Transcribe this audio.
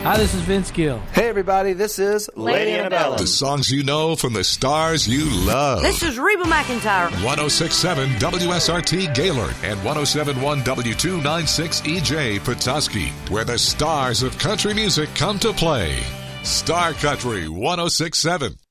Hi, this is Vince Gill. Hey, everybody, this is Lady Annabella. The songs you know from the stars you love. This is Reba McEntire. 106.7 WSRT Gaylord and 107.1 W296EJ Petoskey, where the stars of country music come to play. Star Country 106.7.